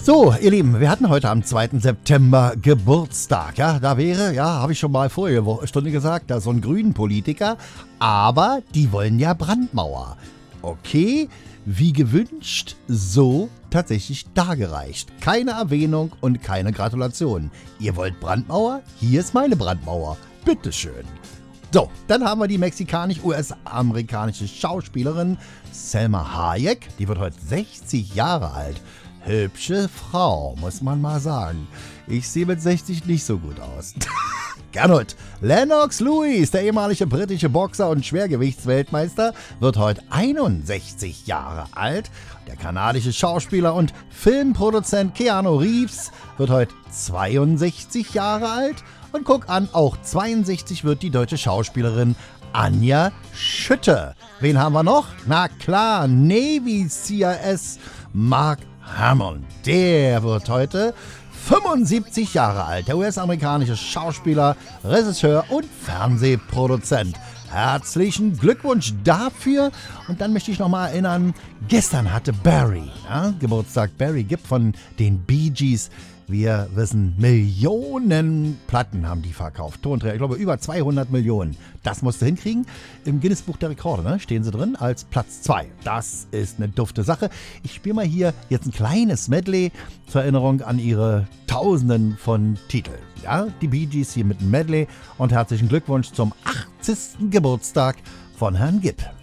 So, ihr Lieben, wir hatten heute am 2. September Geburtstag. Ja, da wäre, habe ich schon mal vorige Stunde gesagt, da ist so ein grünen Politiker, aber die wollen ja Brandmauer. Okay, wie gewünscht, so tatsächlich dargereicht. Keine Erwähnung und keine Gratulation. Ihr wollt Brandmauer? Hier ist meine Brandmauer. Bitteschön. So, dann haben wir die mexikanisch-US-amerikanische Schauspielerin Salma Hayek. Die wird heute 60 Jahre alt. Hübsche Frau, muss man mal sagen. Ich sehe mit 60 nicht so gut aus. Gernot. Lennox Lewis, der ehemalige britische Boxer und Schwergewichtsweltmeister, wird heute 61 Jahre alt. Der kanadische Schauspieler und Filmproduzent Keanu Reeves wird heute 62 Jahre alt. Und guck an, auch 62 wird die deutsche Schauspielerin Anja Schütte. Wen haben wir noch? Na klar, Navy CIS Mark Hamill. Der wird heute 75 Jahre alt. Der US-amerikanische Schauspieler, Regisseur und Fernsehproduzent. Herzlichen Glückwunsch dafür. Und dann möchte ich nochmal erinnern, gestern hatte Barry Geburtstag. Barry Gibb von den Bee Gees. Wir wissen, Millionen Platten haben die verkauft. Tonträger, ich glaube über 200 Millionen. Das musst du hinkriegen. Im Guinness-Buch der Rekorde stehen sie drin als Platz 2. Das ist eine dufte Sache. Ich spiele mal hier jetzt ein kleines Medley zur Erinnerung an ihre Tausenden von Titeln. Ja, die Bee Gees hier mit einem Medley und herzlichen Glückwunsch zum 80. Geburtstag von Herrn Gibb.